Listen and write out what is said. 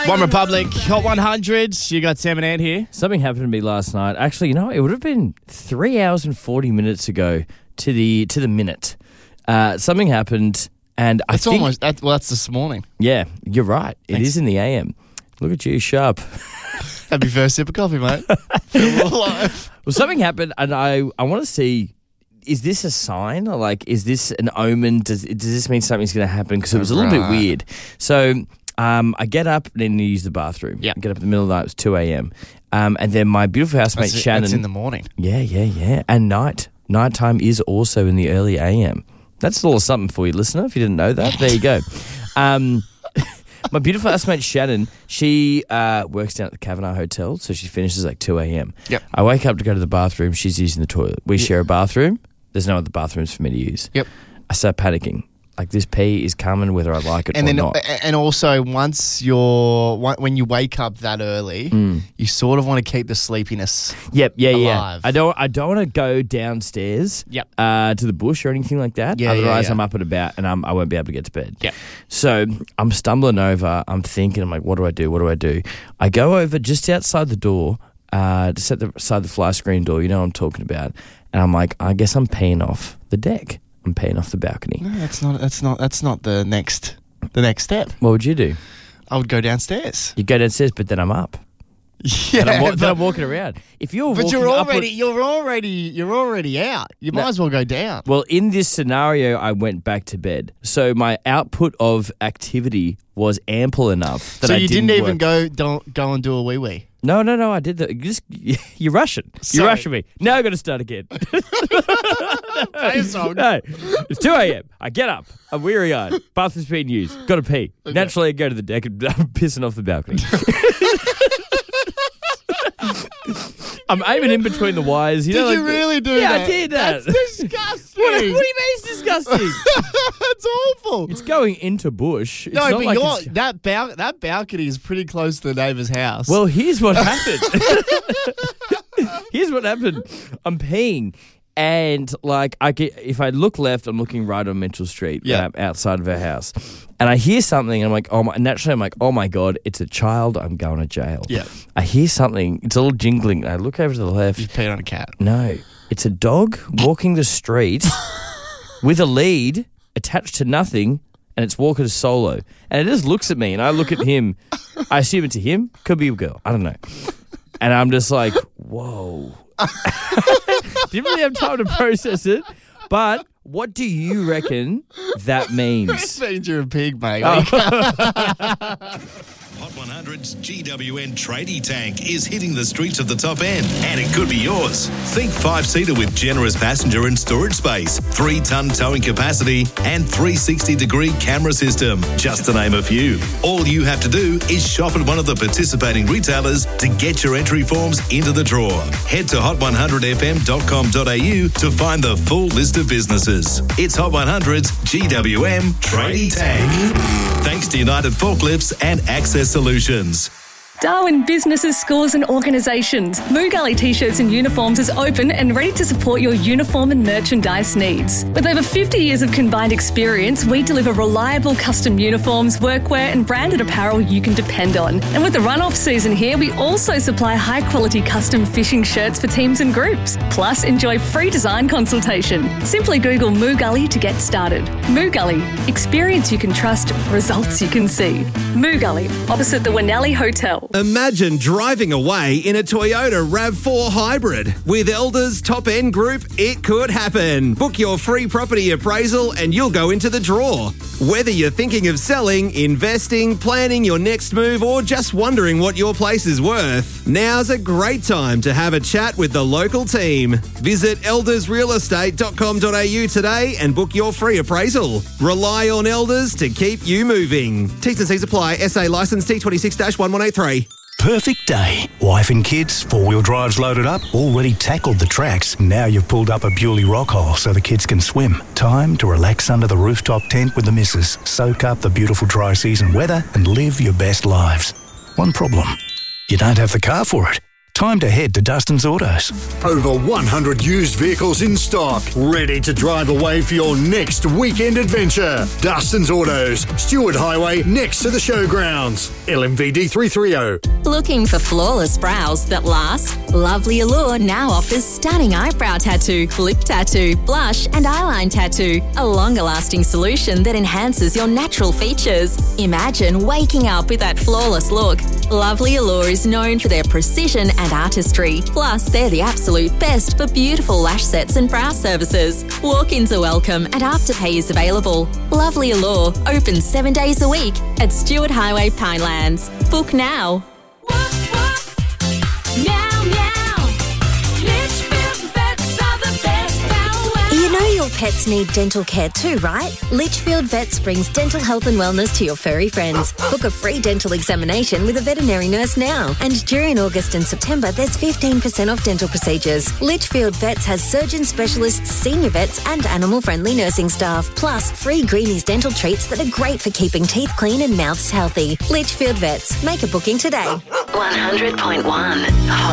One Republic, Hot 100. You got Sam and Ant here. Something happened to me last night. Actually, it would have been 3 hours and 40 minutes ago to the minute. Something happened, and I think that's this morning. Yeah, you're right. It is in the AM. Look at you, sharp. Happy first sip of coffee, mate. Feel alive. Well, something happened, and I want to see. Is this a sign? Or is this an omen? Does this mean something's going to happen? Because it was a little bit weird. So I get up and then use the bathroom. Yeah. I get up in the middle of the night. It was 2 a.m. And then my beautiful housemate Shannon. That's in the morning. Yeah. And nighttime is also in the early AM. That's a little something for you, listener. If you didn't know that, there you go. My beautiful housemate Shannon, she works down at the Kavanagh Hotel, so she finishes like 2 a.m. Yep. I wake up to go to the bathroom. She's using the toilet. We share a bathroom. There's no other bathrooms for me to use. Yep. I start panicking. Like, this pee is coming whether I like it or not. And also, when you wake up that early, you sort of want to keep the sleepiness alive. I don't want to go downstairs to the bush or anything like that. Otherwise, I'm up and about and I won't be able to get to bed. Yeah. So I'm stumbling over. I'm thinking, I'm like, what do I do? I go over just outside the door, just outside the fly screen door. You know what I'm talking about. And I'm like, I guess I'm peeing off the deck. I'm peeing off the balcony. No, that's not the next step. What would you do? I would go downstairs. You go downstairs, but then I'm up. Yeah, then I'm walking around. If you're but walking you're already out. You might as well go down. Well, in this scenario, I went back to bed, so my output of activity was ample enough that you didn't even go and do a wee wee. No, I did that. You're rushing. You're rushing me. Now I've got to start again. No, it's 2 a.m. I get up. I'm weary-eyed. Bathroom's being used. Got to pee. Okay. Naturally, I go to the deck and I'm pissing off the balcony. I'm aiming in between the wires. Did you really do that? Yeah, I did that. That's disgusting. What do you mean it's disgusting? That's awful. It's going into bush. It's no, not but like that balcony is pretty close to the neighbour's house. Well, here's what happened. I'm peeing. And if I look left, I'm looking right on Mitchell Street, outside of her house. And I hear something, and I'm like, oh my God, it's a child. I'm going to jail. Yeah. I hear something. It's a little jingling. I look over to the left. You peed on a cat. No, it's a dog walking the street with a lead attached to nothing, and it's walking solo. And it just looks at me, and I look at him. I assume it's a him. Could be a girl. I don't know. And I'm just like, whoa. Didn't really have time to process it, but what do you reckon that means? It means you're a pig, mate. Hot 100's GWN Tradie Tank is hitting the streets of the top end, and it could be yours. Think 5-seater with generous passenger and storage space, 3-ton towing capacity, and 360-degree camera system, just to name a few. All you have to do is shop at one of the participating retailers to get your entry forms into the draw. Head to hot100fm.com.au to find the full list of businesses. It's Hot 100's GWM Tradie Tank. Thanks to United Forklifts and Access Solutions. Darwin Businesses, Schools and Organisations. Moo Gully T-shirts and uniforms is open and ready to support your uniform and merchandise needs. With over 50 years of combined experience, we deliver reliable custom uniforms, workwear and branded apparel you can depend on. And with the run-off season here, we also supply high-quality custom fishing shirts for teams and groups. Plus, enjoy free design consultation. Simply Google Moo Gully to get started. Moo Gully. Experience you can trust, results you can see. Moo Gully, opposite the Winnelli Hotel. Imagine driving away in a Toyota RAV4 Hybrid. With Elders Top End Group, it could happen. Book your free property appraisal and you'll go into the draw. Whether you're thinking of selling, investing, planning your next move, or just wondering what your place is worth, now's a great time to have a chat with the local team. Visit eldersrealestate.com.au today and book your free appraisal. Rely on Elders to keep you moving. T's and C's apply. SA licence T26-1183. Perfect day. Wife and kids, four-wheel drives loaded up, already tackled the tracks. Now you've pulled up a Bewley rock hole so the kids can swim. Time to relax under the rooftop tent with the missus, soak up the beautiful dry season weather and live your best lives. One problem. You don't have the car for it. Time to head to Dustin's Autos. Over 100 used vehicles in stock, ready to drive away for your next weekend adventure. Dustin's Autos, Stewart Highway, next to the showgrounds. LMVD 330. Looking for flawless brows that last? Lovely Allure now offers stunning eyebrow tattoo, lip tattoo, blush and eyeline tattoo. A longer-lasting solution that enhances your natural features. Imagine waking up with that flawless look. Lovely Allure is known for their precision and artistry. Plus, they're the absolute best for beautiful lash sets and brow services. Walk-ins are welcome and Afterpay is available. Lovely Allure, open 7 days a week at Stewart Highway, Pinelands. Book now. You know your pets need dental care too, right? Litchfield Vets brings dental health and wellness to your furry friends. Book a free dental examination with a veterinary nurse now. And during August and September, there's 15% off dental procedures. Litchfield Vets has surgeon specialists, senior vets and animal-friendly nursing staff. Plus, free Greenies dental treats that are great for keeping teeth clean and mouths healthy. Litchfield Vets. Make a booking today. 100.1 Hot